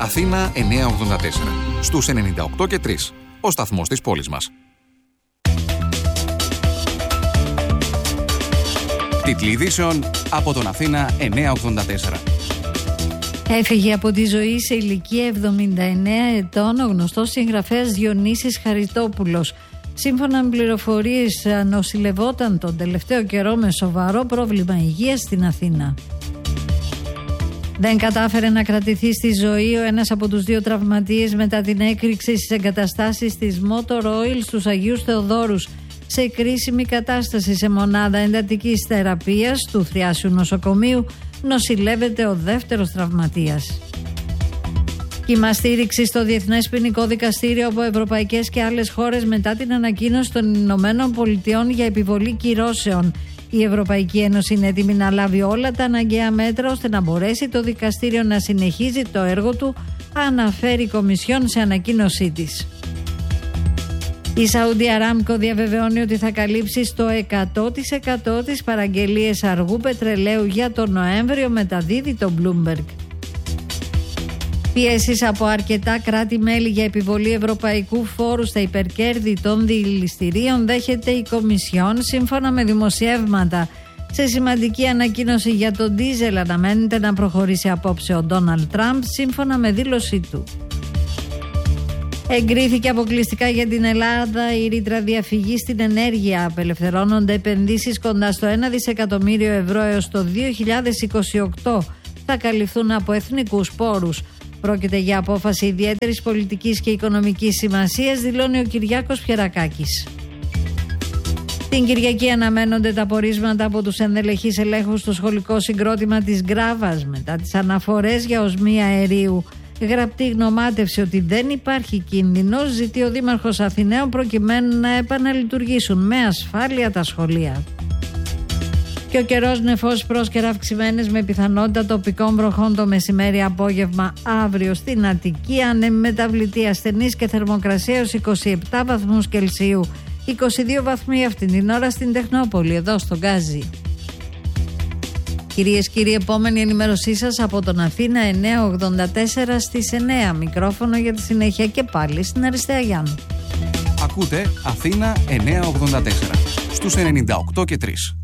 Αθήνα 984. Στους 98 και 3. Ο σταθμός της πόλης μας. Τίτλοι ειδήσεων από τον Αθήνα 984. Έφυγε από τη ζωή σε ηλικία 79 ετών ο γνωστός συγγραφέας Διονύσης Χαριτόπουλος. Σύμφωνα με πληροφορίες, νοσηλευόταν τον τελευταίο καιρό με σοβαρό πρόβλημα υγείας στην Αθήνα. Δεν κατάφερε να κρατηθεί στη ζωή ο ένας από τους δύο τραυματίες μετά την έκρηξη στις εγκαταστάσεις της Motor Oil στους Αγίους Θεοδόρους. Σε κρίσιμη κατάσταση σε μονάδα εντατικής θεραπείας του Θριάσιου Νοσοκομείου νοσηλεύεται ο δεύτερος τραυματίας. Κύμα στήριξη στο Διεθνές Ποινικό Δικαστήριο από ευρωπαϊκές και άλλες χώρες μετά την ανακοίνωση των Ηνωμένων Πολιτειών για επιβολή κυρώσεων. Η Ευρωπαϊκή Ένωση είναι έτοιμη να λάβει όλα τα αναγκαία μέτρα ώστε να μπορέσει το δικαστήριο να συνεχίζει το έργο του, αναφέρει η Κομισιόν σε ανακοίνωσή της. Η Saudi Aramco διαβεβαιώνει ότι θα καλύψει στο 100% τις παραγγελίες αργού πετρελαίου για τον Νοέμβριο, μεταδίδει το Bloomberg. Πιέσεις από αρκετά κράτη-μέλη για επιβολή ευρωπαϊκού φόρου στα υπερκέρδη των δηληστηρίων δέχεται η Κομισιόν, σύμφωνα με δημοσιεύματα. Σε σημαντική ανακοίνωση για τον ντίζελ αναμένεται να προχωρήσει απόψε ο Ντόναλντ Τραμπ, σύμφωνα με δήλωσή του. Εγκρίθηκε αποκλειστικά για την Ελλάδα η ρήτρα διαφυγής στην ενέργεια. Απελευθερώνονται επενδύσεις κοντά στο 1 δισεκατομμύριο ευρώ έως το 2028. Θα καλυφθούν από εθνικούς πόρους. Πρόκειται για απόφαση ιδιαίτερης πολιτικής και οικονομικής σημασίας, δηλώνει ο Κυριάκος Πιερακάκης. Την Κυριακή αναμένονται τα πορίσματα από τους ενδελεχείς ελέγχους στο σχολικό συγκρότημα της Γκράβας μετά τις αναφορές για οσμία αερίου. Γραπτή γνωμάτευση ότι δεν υπάρχει κίνδυνος ζητεί ο Δήμαρχος Αθηναίων προκειμένου να επαναλειτουργήσουν με ασφάλεια τα σχολεία. Και ο καιρός νεφός πρόσκαιρα αυξημένες με πιθανότητα τοπικών βροχών το μεσημέρι απόγευμα αύριο στην Αττική, ανεμεταβλητή ασθενής και θερμοκρασία έως 27 βαθμούς Κελσίου. 22 βαθμοί αυτήν την ώρα στην Τεχνόπολη, εδώ στο Γκάζι. Κυρίες και κύριοι, επόμενη ενημέρωσή σας από τον Αθήνα 984 στις 9. Μικρόφωνο για τη συνέχεια και πάλι στην Αριστεία Γιάννου. Ακούτε Αθήνα 984 στους 98 και 3.